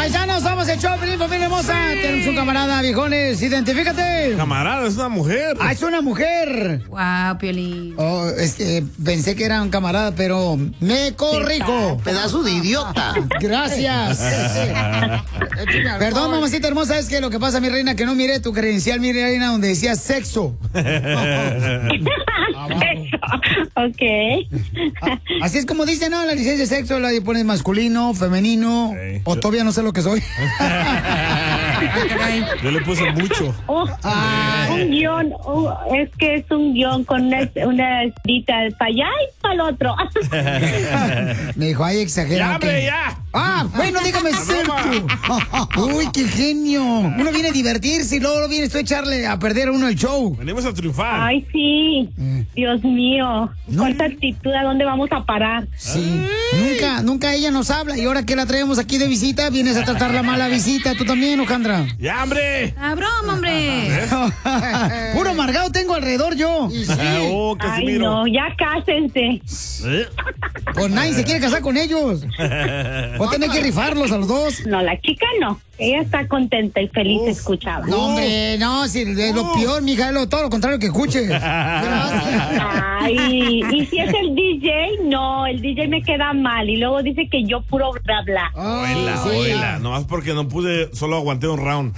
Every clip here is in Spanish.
Paisanos, somos el show, Pelín, familia hermosa. Tenemos un camarada, viejones, identifícate. Camarada, es una mujer. Ah, es una mujer. Wow, Piolín. Oh, es que pensé que era un camarada, pero me corrijo. Pedazo de idiota. Gracias. Perdón, mamacita hermosa, es que lo que pasa, mi reina, que no miré tu credencial, mi reina, donde decía sexo. Ok. Así es como dice, ¿no? La licencia de sexo la pones masculino, femenino, Sí. o todavía no sé lo que soy. Yo le puse mucho. Un guión, es que es un guión con una escrita para allá y para el otro. Me dijo, ay, exagerado. ¡Ya, hombre, ya! Ah, bueno, dígame sexo. Uy, qué genio. Uno viene a divertirse y luego vienes tú a echarle a perder a uno el show. Venimos a triunfar. Ay, sí. Dios mío. No. ¿Cuánta actitud? ¿A dónde vamos a parar? Sí. Nunca ella nos habla. Y ahora que la traemos aquí de visita, vienes a tratar la mala visita. ¿Tú también, Ojandra? ¡Ya, hombre! Ah, broma, hombre. Puro amargado tengo alrededor yo. Oh, Ay, Casimiro. no, ya cásense. Pues nadie se quiere casar con ellos. O tener que rifarlos a los dos. No, la chica no. Ella está contenta y feliz, escuchaba. No, hombre, no, si es lo peor, mija, es todo lo contrario que escuches. Gracias. Ay, y si es el DJ, no, el DJ me queda mal. Y luego dice que yo puro bla bla. Oíla, sí. oíla. Nomás porque no pude, solo aguanté un round.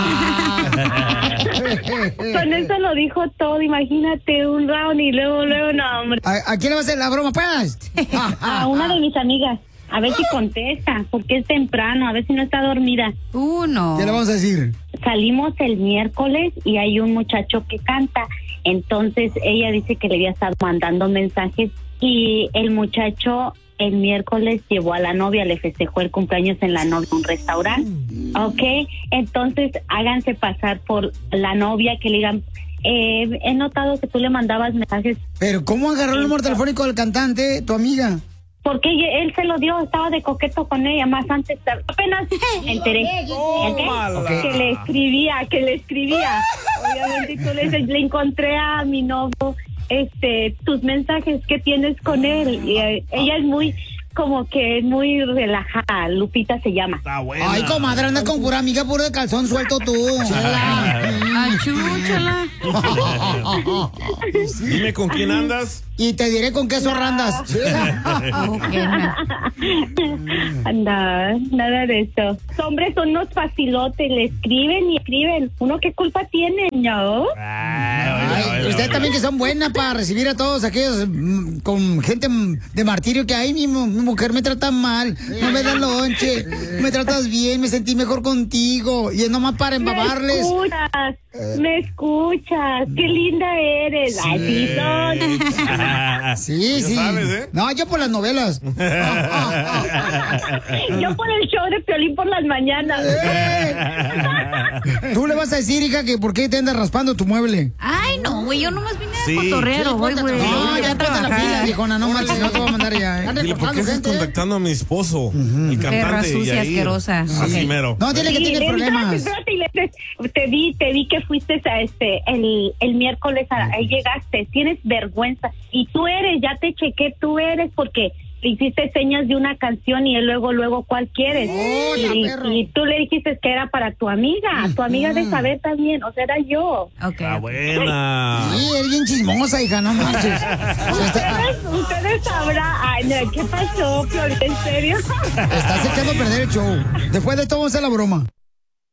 Con eso lo dijo todo, imagínate, un round y luego, no, hombre. ¿A quién le va a hacer la broma, pues? A una de mis amigas, a ver si contesta, porque es temprano, a ver si no está dormida. No. ¿Qué le vamos a decir? Salimos el miércoles y hay un muchacho que canta, entonces ella dice que le había estado mandando mensajes y el muchacho el miércoles llevó a la novia, le festejó el cumpleaños en la novia en un restaurante, ¿ok? Entonces háganse pasar por la novia, que le digan, he notado que tú le mandabas mensajes. Pero ¿cómo agarró el número telefónico del cantante, tu amiga? Porque él se lo dio, estaba de coqueto con ella, más antes, apenas me enteré, ¿ok? Que le escribía, obviamente, y tú le encontré a mi novio, tus mensajes que tienes con él, y ella es muy, como que muy relajada, Lupita se llama. Está buena. Ay, comadre, anda con pura amiga, puro de calzón suelto tú. Achúchala. Dime con quién andas. Y te diré con qué zorrandas. Nada de eso. Los hombres son unos facilotes, le escriben y escriben. ¿Uno qué culpa tiene, no? Ay, ustedes también que son buenas para recibir a todos aquellos con gente de martirio que hay. Mi mujer me trata mal, no me da lonche, me tratas bien, me sentí mejor contigo. Y es nomás para embabarles. Me escuchas, qué linda eres. Sí. Ay, sí son. Sí, Ya sí. sabes, ¿eh? No, yo por las novelas. Yo por el show de Piolín por las mañanas. Tú le vas a decir, hija, que por qué te andas raspando tu mueble. Ay, no, güey, yo nomás vine Sí. a cotorreo, güey. No, ya ponte la pila, viejona, no mal, si no te voy a mandar ya. Dile, ¿por qué estás contactando a mi esposo? El Perra cantante. sucia, Yair? asquerosa. Así Ok. mero. No, dile que Sí, tiene problemas. espérate, te vi que fuiste a el miércoles, ahí llegaste, tienes vergüenza, y tú eres, ya te chequé, tú eres, porque le hiciste señas de una canción y él luego, ¿cuál quieres? Y tú le dijiste que era para tu amiga de saber también, o sea, era yo. Ok. Está buena. Sí, eres bien chismosa, hija, no manches. Ustedes sabrán, ay, no, ¿qué pasó, Flor? ¿En serio? Estás echando a perder el show. Después de todo, vamos a hacer la broma.